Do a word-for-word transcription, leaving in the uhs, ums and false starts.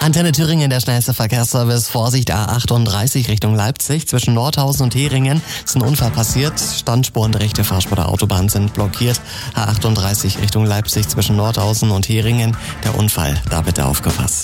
Antenne Thüringen, der schnellste Verkehrsservice. Vorsicht, A achtunddreißig Richtung Leipzig. Zwischen Nordhausen und Heringen ist ein Unfall passiert. Standspuren der rechte Fahrspur der Autobahn sind blockiert. A achtunddreißig Richtung Leipzig zwischen Nordhausen und Heringen. Der Unfall, da bitte aufgepasst.